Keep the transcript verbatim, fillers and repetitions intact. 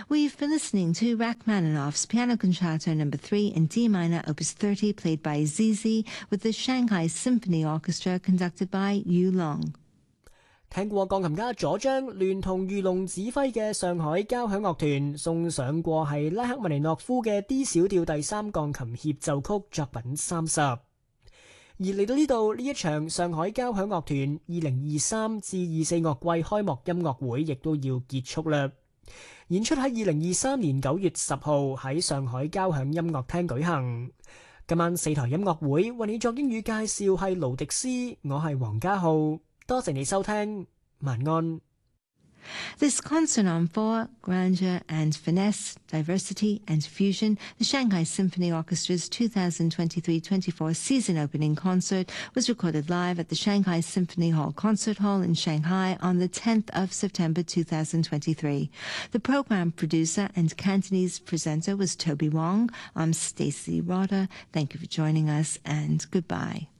We've been listening to Rachmaninoff's Piano Concerto Number three in D minor, Opus thirty, played by Z Z, with the Shanghai Symphony Orchestra, conducted by Yu Long. 聽過鋼琴家左章聯同御龍指揮嘅上海交響樂團送上過係拉赫曼尼諾夫嘅 D 小調第三鋼琴協奏曲作品三十。而嚟到呢度，呢一場上海交響樂團二零二三至二四樂季開幕音樂會亦都要結束啦。演出喺二零二三年九月十號喺上海交響音樂廳舉行。今晚四台音樂會為你作英語介紹係盧迪斯，我係黃家浩。多謝你收聽，晚安。 This concert on four, grandeur and finesse, diversity and fusion, the Shanghai Symphony Orchestra's two thousand twenty-three twenty-four season opening concert was recorded live at the Shanghai Symphony Hall Concert Hall in Shanghai on the tenth of September two thousand twenty-three. The program producer and Cantonese presenter was Toby Wong. I'm Stacey Rotter. Thank you for joining us, and goodbye.